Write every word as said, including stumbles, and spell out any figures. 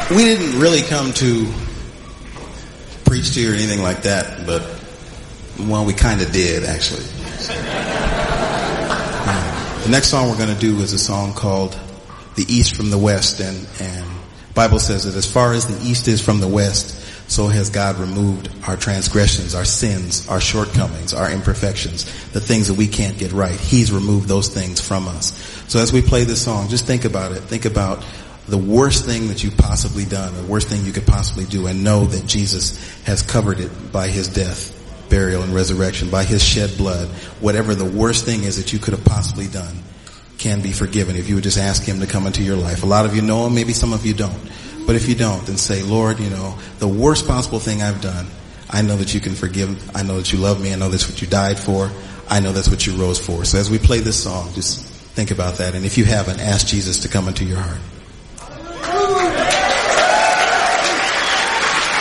We didn't really come to preach to you or anything like that, but, well, we kind of did, actually. Um, the next song we're going to do is a song called The East from the West, and, and the Bible says that as far as the East is from the West, so has God removed our transgressions, our sins, our shortcomings, our imperfections, the things that we can't get right. He's removed those things from us. So as we play this song, just think about it. Think about the worst thing that you've possibly done, the worst thing you could possibly do, and know that Jesus has covered it by his death, burial, and resurrection, by his shed blood. Whatever the worst thing is that you could have possibly done can be forgiven if you would just ask him to come into your life. A lot of you know him, maybe some of you don't. But if you don't, then say, Lord, you know, the worst possible thing I've done, I know that you can forgive. I know that you love me. I know that's what you died for. I know that's what you rose for. So as we play this song, just think about that. And if you haven't, ask Jesus to come into your heart.